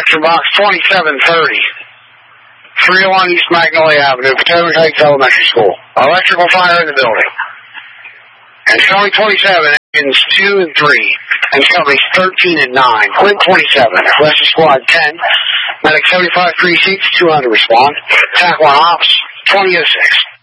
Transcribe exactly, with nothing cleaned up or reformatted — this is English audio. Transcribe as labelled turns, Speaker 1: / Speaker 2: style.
Speaker 1: Answer box twenty-seven thirty. three oh one East Magnolia Avenue, Potomac Heights Elementary School. Electrical fire in the building. And Charlie twenty-seven, engines two and three. And companies thirteen and nine. Quinn twenty-seven. Rescue Squad ten. Medic seventy-five three seats, two hundred respond. Tac one Ops, twenty oh six.